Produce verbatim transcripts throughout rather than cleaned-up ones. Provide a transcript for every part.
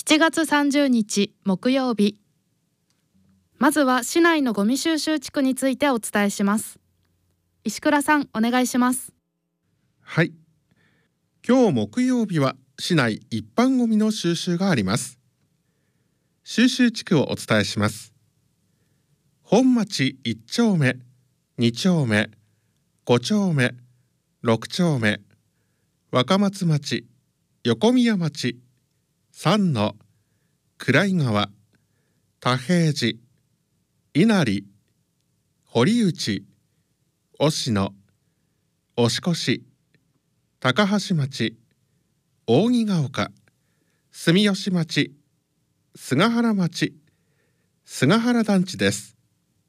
ちがつさんじゅうにち木曜日。まずは市内のゴミ収集地区についてお伝えします。石倉さん、お願いします。 はい。今日木曜日は市内一般ゴミの収集があります。収集地区をお伝えします。本町いっちょうめ、にちょうめ、ごちょうめ、ろくちょうめ、若松町、横宮町、三野、暗井川、田平寺、稲荷、堀内、忍野、押越、高橋町、扇ヶ丘、住吉町、菅原町、菅原団地です。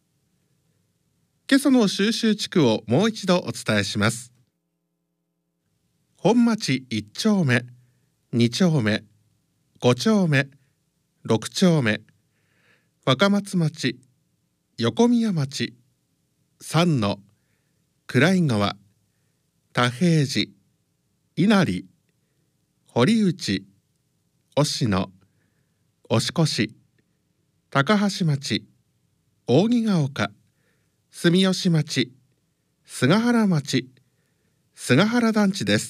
今朝の収集地区をもう一度お伝えします。本町いっちょうめ、にちょうめ、ごちょうめ、ろくちょうめ、若松町、横宮町、三野、暗井川、田平寺、稲荷、堀内、忍野、押越、高橋町、扇ヶ丘、住吉町、菅原町、菅原団地です。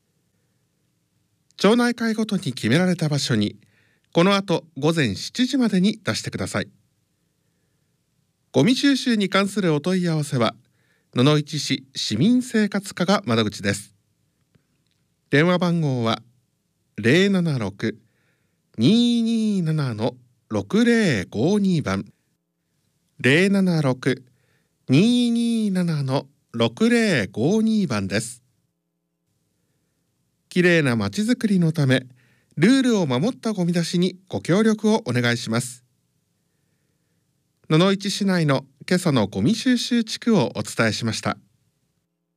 町内会ごとに決められた場所にこの後ごぜんしちじまでに出してください。ゴミ収集に関するお問い合わせは野々市市市民生活課が窓口です。電話番号は ゼロななろく にーにーなな ろくぜろごに 番 ゼロななろく にーにーなな ろくぜろごに 番です。きれいなまちづくりのためルールを守ったゴミ出しにご協力をお願いします。野々市市内の今朝のゴミ収集地区をお伝えしました。